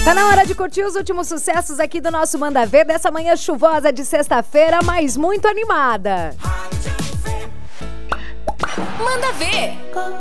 Tá na hora de curtir os últimos sucessos aqui do nosso Manda Ver, dessa manhã chuvosa de sexta-feira, mas muito animada. Manda Ver.